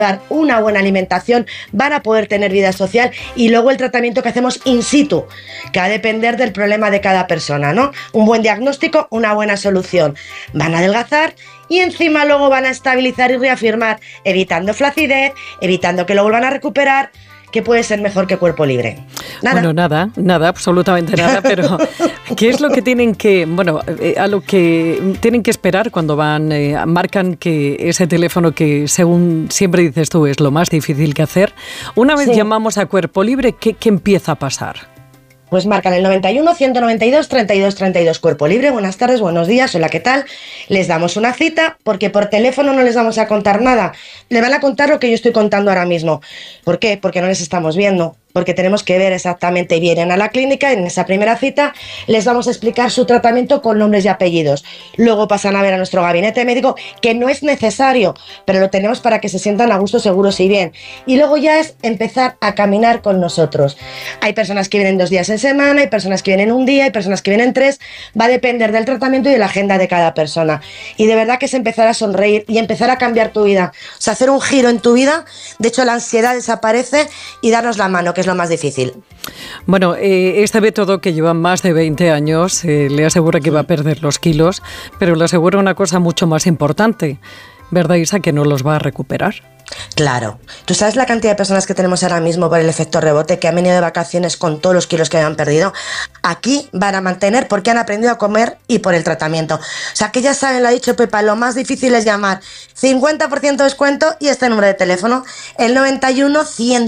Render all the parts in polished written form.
una buena alimentación, van a poder tener vida social, y luego el tratamiento que hacemos in situ, que va a depender del problema de cada persona, ¿no? Un buen diagnóstico, una buena solución. Van a adelgazar y encima luego van a estabilizar y reafirmar, evitando flacidez, evitando que lo vuelvan a recuperar. ¿Qué puede ser mejor que Cuerpo Libre? Nada. Bueno, nada, absolutamente nada, pero ¿qué es lo que tienen que, a lo que tienen que esperar cuando marcan que ese teléfono que, según siempre dices tú, es lo más difícil que hacer? Una vez llamamos a Cuerpo Libre, ¿qué empieza a pasar? Pues marcan el 91 192 32 32, Cuerpo Libre. Buenas tardes, buenos días, hola, ¿qué tal? Les damos una cita, porque por teléfono no les vamos a contar nada. Le van a contar lo que yo estoy contando ahora mismo. ¿Por qué? Porque no les estamos viendo. Porque tenemos que ver exactamente. Vienen a la clínica, en esa primera cita les vamos a explicar su tratamiento con nombres y apellidos. Luego pasan a ver a nuestro gabinete médico, que no es necesario, pero lo tenemos para que se sientan a gusto, seguros y bien. Y luego ya es empezar a caminar con nosotros. Hay personas que vienen 2 días en semana, hay personas que vienen un día, hay personas que vienen 3. Va a depender del tratamiento y de la agenda de cada persona. Y de verdad que es empezar a sonreír y empezar a cambiar tu vida. O sea, hacer un giro en tu vida. De hecho, la ansiedad desaparece y darnos la mano, que es lo más difícil. Bueno, este método, que lleva más de 20 años, le asegura que va a perder los kilos, pero le asegura una cosa mucho más importante, ¿verdad, Isa? Que no los va a recuperar. Claro. ¿Tú sabes la cantidad de personas que tenemos ahora mismo por el efecto rebote, que han venido de vacaciones con todos los kilos que habían perdido? Aquí van a mantener porque han aprendido a comer y por el tratamiento. O sea, que ya saben, lo ha dicho Pepa, lo más difícil es llamar. 50% de descuento y este número de teléfono, el 91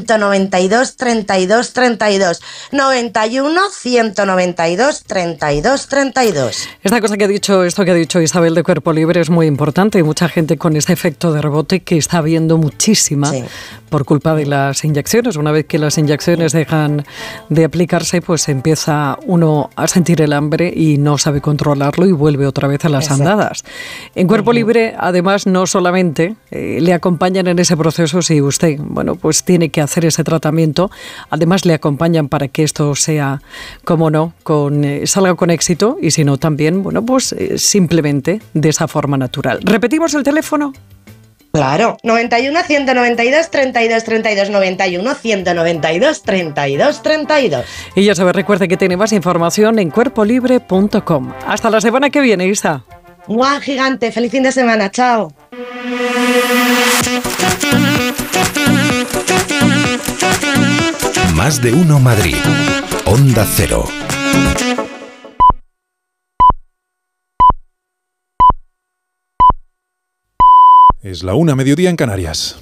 192 32 32. 91 192 32 32. Esto que ha dicho Isabel de Cuerpo Libre es muy importante. Hay mucha gente con ese efecto de rebote que está viendo muchísima por culpa de las inyecciones. Una vez que las inyecciones dejan de aplicarse, pues empieza uno a sentir el hambre y no sabe controlarlo y vuelve otra vez a las andadas. En Cuerpo Libre, además, no solamente le acompañan en ese proceso si usted, pues tiene que hacer ese tratamiento, además le acompañan para que esto sea, como no, salga con éxito, y si no también, simplemente de esa forma natural. ¿Repetimos el teléfono? Claro, 91 192 32 32, 91 192 32 32. Y ya sabes, recuerde que tiene más información en cuerpolibre.com. Hasta la semana que viene, Isa. ¡Guau, gigante! ¡Feliz fin de semana! ¡Chao! Más de uno Madrid. Onda Cero. Es la 1:00, mediodía en Canarias.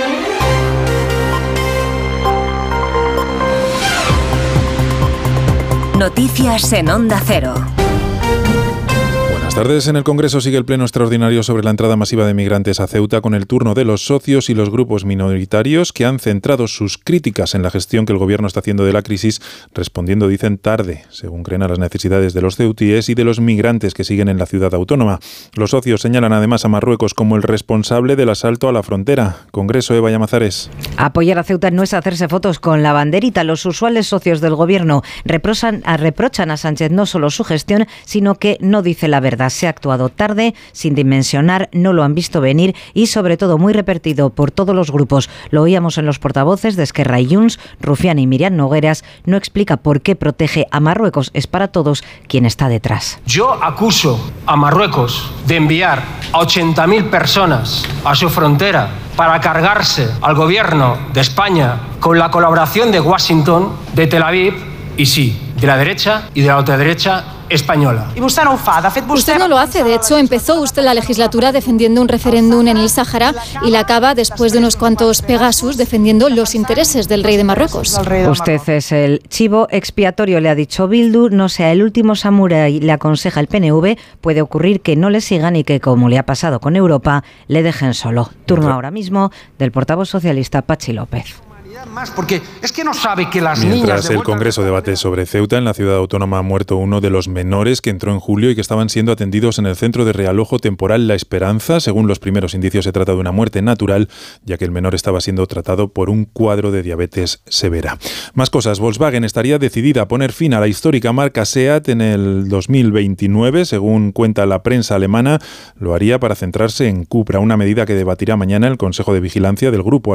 Noticias en Onda Cero. Buenas tardes. En el Congreso sigue el pleno extraordinario sobre la entrada masiva de migrantes a Ceuta, con el turno de los socios y los grupos minoritarios, que han centrado sus críticas en la gestión que el gobierno está haciendo de la crisis, respondiendo, dicen, tarde, según creen, a las necesidades de los ceutíes y de los migrantes que siguen en la ciudad autónoma. Los socios señalan además a Marruecos como el responsable del asalto a la frontera. Congreso, Eva Llamazares. Apoyar a Ceuta no es hacerse fotos con la banderita. Los usuales socios del gobierno reprochan a Sánchez no solo su gestión, sino que no dice la verdad. Se ha actuado tarde, sin dimensionar, no lo han visto venir y, sobre todo, muy repetido por todos los grupos. Lo oíamos en los portavoces de Esquerra y Junts. Rufián y Miriam Nogueras no explica por qué protege a Marruecos. Es para todos quien está detrás. Yo acuso a Marruecos de enviar a 80.000 personas a su frontera para cargarse al gobierno de España con la colaboración de Washington, de Tel Aviv y sí, de la derecha y de la ultraderecha española. Usted no lo hace. De hecho, empezó usted la legislatura defendiendo un referéndum en el Sáhara y la acaba, después de unos cuantos Pegasus, defendiendo los intereses del rey de Marruecos. Usted es el chivo expiatorio, le ha dicho Bildu. No sea el último samurái, le aconseja el PNV. Puede ocurrir que no le sigan y que, como le ha pasado con Europa, le dejen solo. Turno ahora mismo del portavoz socialista Patxi López. Más porque es que no sabe que las Mientras niñas el Congreso debate sobre Ceuta, en la ciudad autónoma ha muerto uno de los menores que entró en julio y que estaban siendo atendidos en el centro de realojo temporal La Esperanza. Según los primeros indicios, se trata de una muerte natural, ya que el menor estaba siendo tratado por un cuadro de diabetes severa. Más cosas. Volkswagen estaría decidida a poner fin a la histórica marca SEAT en el 2029. Según cuenta la prensa alemana, lo haría para centrarse en Cupra, una medida que debatirá mañana el Consejo de Vigilancia del grupo.